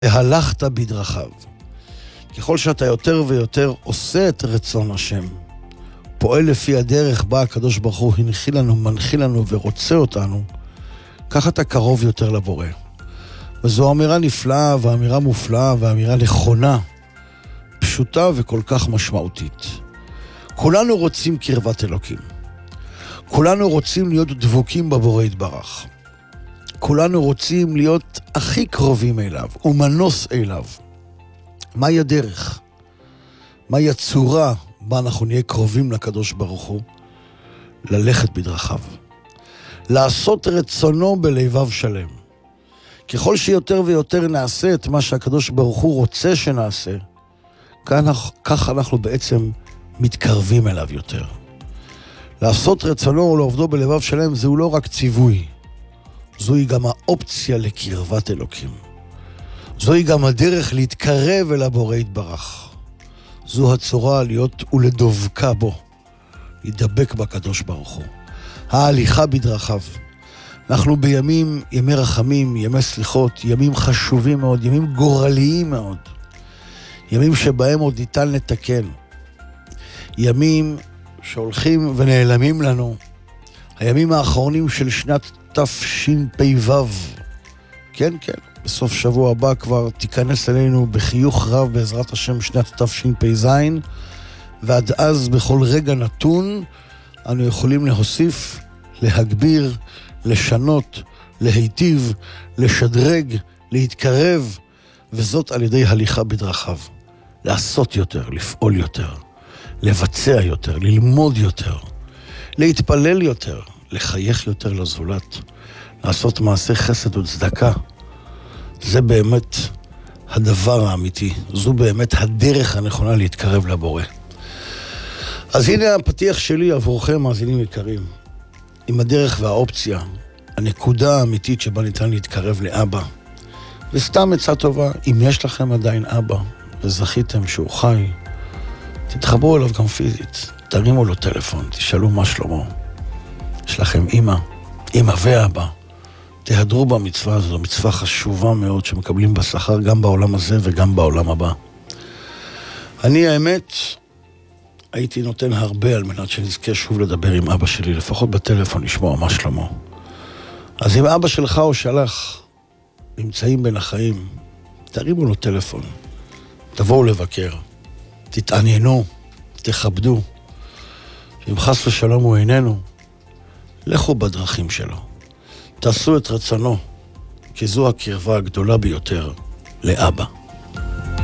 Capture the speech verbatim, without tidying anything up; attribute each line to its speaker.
Speaker 1: והלכת בדרכיו. ככל שאתה יותר ויותר עושה את רצון השם, פועל לפי הדרך בה הקדוש ברוך הוא הנחיל לנו, מנחיל לנו ורוצה אותנו, כך אתה קרוב יותר לבורא. וזו אמירה נפלאה ואמירה מופלאה ואמירה נכונה, פשוטה וכל כך משמעותית. כולנו רוצים קרבת אלוקים. כולנו רוצים להיות דבוקים בבורא יתברך. כולנו רוצים להיות הכי קרובים אליו ומנוס אליו. מהי הדרך? מהי הצורה בה אנחנו נהיה קרובים לקדוש ברוך הוא? ללכת בדרכיו. לעשות רצונו בלבב שלם. ככל שיותר ויותר נעשה את מה שהקדוש ברוך הוא רוצה שנעשה, כך אנחנו בעצם מתקרבים אליו יותר. לעשות רצונו ולעובדו בלבב שלם זהו לא רק ציווי, זוהי גם האופציה לקרבת אלוקים. זוהי גם הדרך להתקרב אל הבורא יתברך. זו הצורה להיות ולדבקה בו, להידבק בקדוש ברוך הוא. ההליכה בדרכיו. אנחנו בימים, ימי רחמים, ימי סליחות, ימים חשובים מאוד, ימים גורליים מאוד. ימים שבהם עוד ניתן לתקן. ימים שהולכים ונעלמים לנו. הימים האחרונים של שנת תשפ"ו. כן, כן. בסוף שבוע הבא כבר תיכנס אלינו בחיוך רב בעזרת השם שנת תשפ"ז, ועד אז בכל רגע נתון אנו יכולים להוסיף, להגביר, לשנות, להיטיב, לשדרג, להתקרב, וזאת על ידי הליכה בדרכיו. לעשות יותר, לפעול יותר, לבצע יותר, ללמוד יותר, להתפלל יותר, לחייך יותר לזולת, לעשות מעשה חסד וצדקה. זה באמת הדבר האמיתי, זו באמת הדרך הנכונה להתקרב לבורא. אז הנה הפתיח שלי עבורכם, מאזינים יקרים, עם הדרך והאופציה, הנקודה האמיתית שבה ניתן להתקרב לאבא. וסתם עצה טובה, אם יש לכם עדיין אבא וזכיתם שהוא חי, תתחברו אליו גם פיזית, תרימו לו טלפון, תשאלו מה שלמה. יש לכם אמא, אמא ואבא. תהדרו במצווה הזו, מצווה חשובה מאוד שמקבלים בשכר גם בעולם הזה וגם בעולם הבא. אני האמת הייתי נותן הרבה על מנת שנזכה שוב לדבר עם אבא שלי, לפחות בטלפון לשמוע מה שלמה. אז אם אבא שלך או שלך נמצאים בין החיים, תרימו לו טלפון, תבואו לבקר, תתעניינו, תכבדו. אם חס ושלום הוא איננו, לכו בדרכים שלו. תעשו את רצונו, כי זו הקרבה הגדולה ביותר לאבא.